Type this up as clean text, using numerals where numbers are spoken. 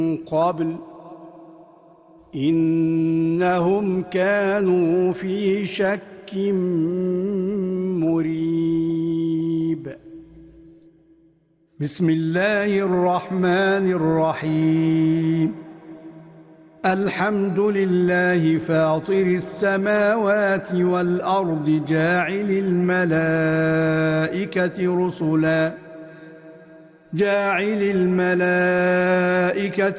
قبل إنهم كانوا في شك مريب. بسم الله الرحمن الرحيم. الحمد لله فاطر السماوات والأرض جاعل الملائكة